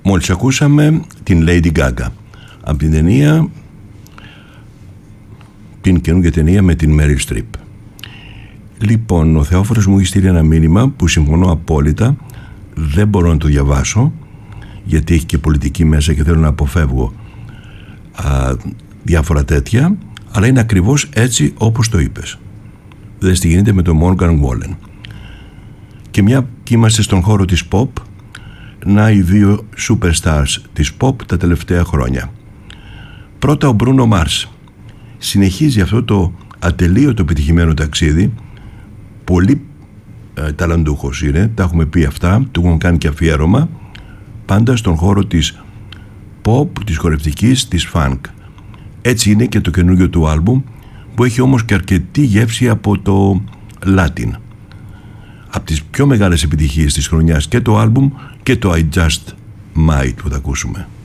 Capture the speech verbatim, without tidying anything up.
Μόλις ακούσαμε την Lady Gaga από την ταινία, την καινούργια ταινία με την Meryl Streep. Λοιπόν, ο Θεόφορος μου έχει στείλει ένα μήνυμα που συμφωνώ απόλυτα, δεν μπορώ να το διαβάσω γιατί έχει και πολιτική μέσα και θέλω να αποφεύγω α, διάφορα τέτοια, αλλά είναι ακριβώς έτσι όπως το είπες. Δες τι γίνεται με τον Morgan Wallen. Και μια και είμαστε στον χώρο της pop, να οι δύο superstars της pop τα τελευταία χρόνια. Πρώτα ο Bruno Mars συνεχίζει αυτό το ατελείωτο επιτυχημένο ταξίδι, πολύ ε, ταλαντούχος είναι, τα έχουμε πει αυτά, του έχουν κάνει και αφιέρωμα, πάντα στον χώρο της pop, της χορευτικής, της funk. Έτσι είναι και το καινούργιο του άλμπουμ, που έχει όμως και αρκετή γεύση από το Latin. Από τις πιο μεγάλες επιτυχίες της χρονιάς και το άλμπουμ και το I Just Might που θα ακούσουμε.